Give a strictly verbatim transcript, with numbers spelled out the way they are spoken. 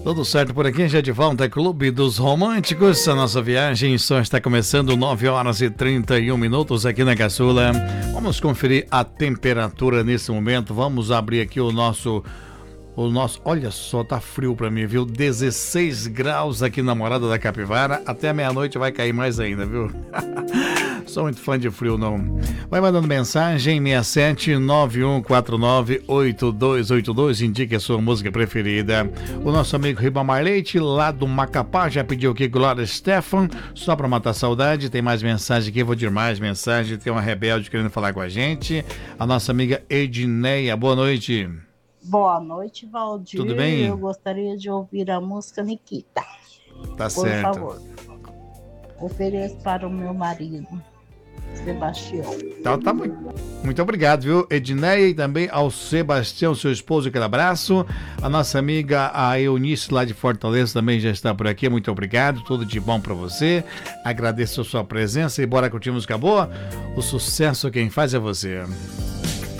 Tudo certo por aqui, já de volta, Clube dos Românticos. A nossa viagem só está começando, nove horas e trinta e um minutos aqui na Caçula. Vamos conferir a temperatura nesse momento. Vamos abrir aqui o nosso... O nosso, olha só, tá frio pra mim, viu? dezesseis graus aqui na Morada da Capivara. Até meia-noite vai cair mais ainda, viu? Sou muito fã de frio, não. Vai mandando mensagem, seis sete nove um quatro nove oito dois oito dois, indique a sua música preferida. O nosso amigo Ribamar Leite, lá do Macapá, já pediu aqui Glória Stefan, só pra matar a saudade. Tem mais mensagem aqui, vou de mais mensagem. Tem uma rebelde querendo falar com a gente. A nossa amiga Edneia, boa noite. Boa noite, Valdir. Tudo bem? Eu gostaria de ouvir a música Nikita. Tá Por certo. favor. Ofereço para o meu marido, Sebastião. Então tá muito, muito obrigado, viu, Edneia, e também ao Sebastião, seu esposo, aquele abraço. A nossa amiga, a Eunice, lá de Fortaleza, também já está por aqui, muito obrigado, tudo de bom pra você. Agradeço a sua presença e bora curtir música boa. O sucesso quem faz é você.